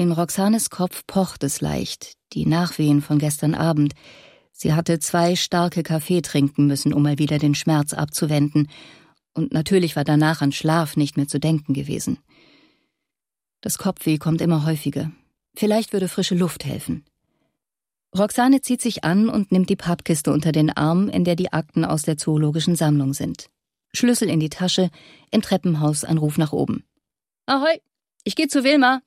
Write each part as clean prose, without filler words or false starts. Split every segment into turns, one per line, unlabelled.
In Roxanes Kopf pocht es leicht, die Nachwehen von gestern Abend. Sie hatte 2 starke Kaffee trinken müssen, um mal wieder den Schmerz abzuwenden. Und natürlich war danach an Schlaf nicht mehr zu denken gewesen. Das Kopfweh kommt immer häufiger. Vielleicht würde frische Luft helfen. Roxane zieht sich an und nimmt die Pappkiste unter den Arm, in der die Akten aus der zoologischen Sammlung sind. Schlüssel in die Tasche, im Treppenhaus ein Ruf nach oben. Ahoi, ich gehe zu Wilma.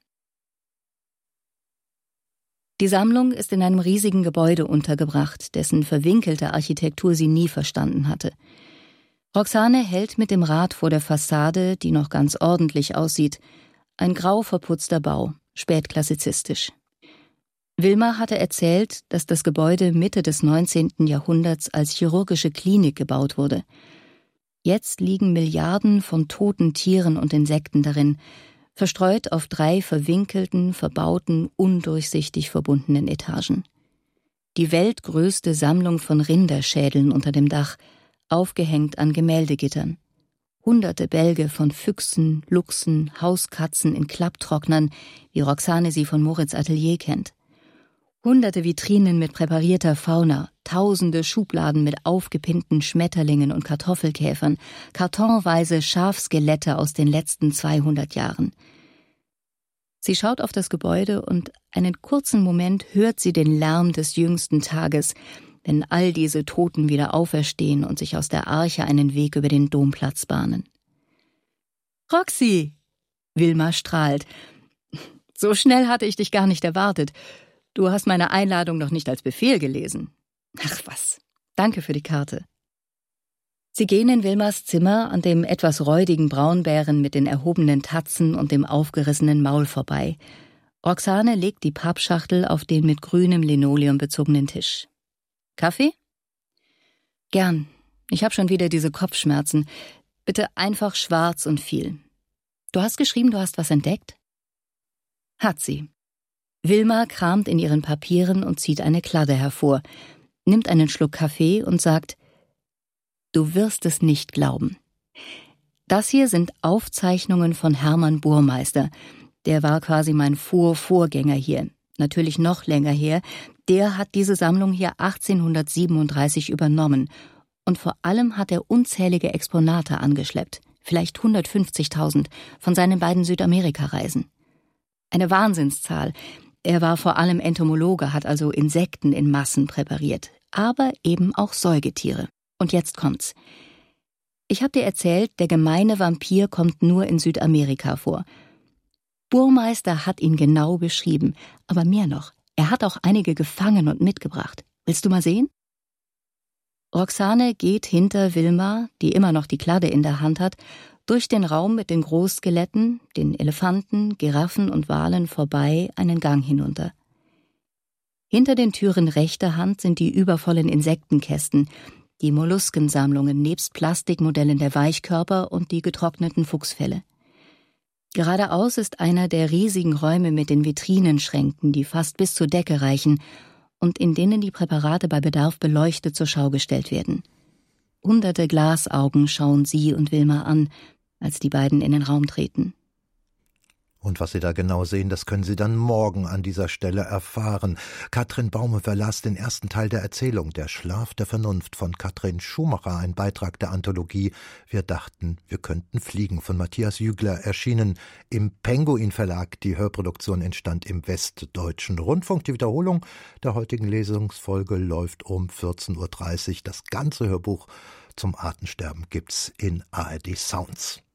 Die Sammlung ist in einem riesigen Gebäude untergebracht, dessen verwinkelte Architektur sie nie verstanden hatte. Roxane hält mit dem Rad vor der Fassade, die noch ganz ordentlich aussieht. Ein grau verputzter Bau, spätklassizistisch. Wilma hatte erzählt, dass das Gebäude Mitte des 19. Jahrhunderts als chirurgische Klinik gebaut wurde. Jetzt liegen Milliarden von toten Tieren und Insekten darin, verstreut auf 3 verwinkelten, verbauten, undurchsichtig verbundenen Etagen. Die weltgrößte Sammlung von Rinderschädeln unter dem Dach, aufgehängt an Gemäldegittern. Hunderte Bälge von Füchsen, Luchsen, Hauskatzen in Klapptrocknern, wie Roxane sie von Moritz Atelier kennt. Hunderte Vitrinen mit präparierter Fauna, tausende Schubladen mit aufgepinnten Schmetterlingen und Kartoffelkäfern, kartonweise Schafskelette aus den letzten 200 Jahren. Sie schaut auf das Gebäude und einen kurzen Moment hört sie den Lärm des jüngsten Tages, wenn all diese Toten wieder auferstehen und sich aus der Arche einen Weg über den Domplatz bahnen. »Roxy!« Wilma strahlt. »So schnell hatte ich dich gar nicht erwartet. Du hast meine Einladung noch nicht als Befehl gelesen.« »Ach was, danke für die Karte.« Sie gehen in Wilmas Zimmer an dem etwas räudigen Braunbären mit den erhobenen Tatzen und dem aufgerissenen Maul vorbei. Roxane legt die Pappschachtel auf den mit grünem Linoleum bezogenen Tisch. »Kaffee?« »Gern. Ich habe schon wieder diese Kopfschmerzen. Bitte einfach schwarz und viel. Du hast geschrieben, du hast was entdeckt?« Hat sie. Wilma kramt in ihren Papieren und zieht eine Kladde hervor, nimmt einen Schluck Kaffee und sagt, »Du wirst es nicht glauben. Das hier sind Aufzeichnungen von Hermann Burmeister. Der war quasi mein Vorgänger hier, natürlich noch länger her. Der hat diese Sammlung hier 1837 übernommen. Und vor allem hat er unzählige Exponate angeschleppt, vielleicht 150.000, von seinen beiden Südamerika-Reisen. Eine Wahnsinnszahl. Er war vor allem Entomologe, hat also Insekten in Massen präpariert, aber eben auch Säugetiere. Und jetzt kommt's. Ich habe dir erzählt, der gemeine Vampir kommt nur in Südamerika vor. Burmeister hat ihn genau beschrieben, aber mehr noch. Er hat auch einige gefangen und mitgebracht. Willst du mal sehen? Roxane geht hinter Wilma, die immer noch die Kladde in der Hand hat, durch den Raum mit den Großskeletten, den Elefanten, Giraffen und Walen vorbei einen Gang hinunter. Hinter den Türen rechter Hand sind die übervollen Insektenkästen, die Molluskensammlungen nebst Plastikmodellen der Weichkörper und die getrockneten Fuchsfelle. Geradeaus ist einer der riesigen Räume mit den Vitrinenschränken, die fast bis zur Decke reichen und in denen die Präparate bei Bedarf beleuchtet zur Schau gestellt werden. Hunderte Glasaugen schauen sie und Wilma an, als die beiden in den Raum treten.
Und was Sie da genau sehen, das können Sie dann morgen an dieser Stelle erfahren. Katrin Baume verlas den ersten Teil der Erzählung »Der Schlaf der Vernunft« von Katrin Schumacher, ein Beitrag der Anthologie »Wir dachten, wir könnten fliegen« von Matthias Jügler, erschienen im Penguin Verlag. Die Hörproduktion entstand im Westdeutschen Rundfunk. Die Wiederholung der heutigen Lesungsfolge läuft um 14.30 Uhr. Das ganze Hörbuch zum Artensterben gibt's in ARD Sounds.